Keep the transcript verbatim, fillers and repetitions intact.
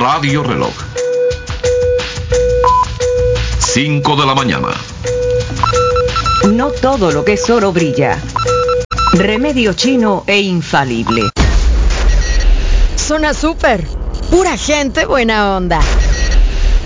Radio Reloj. cinco de la mañana. No todo lo que es oro brilla. Remedio chino e infalible. Zona Super. Pura gente buena onda.